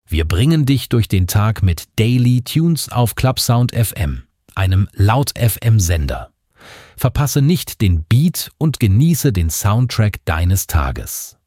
Wir bringen dich durch den Tag mit Daily Tunes auf Clubsound FM, einem Laut-FM-Sender. Verpasse nicht den Beat und genieße den Soundtrack deines Tages.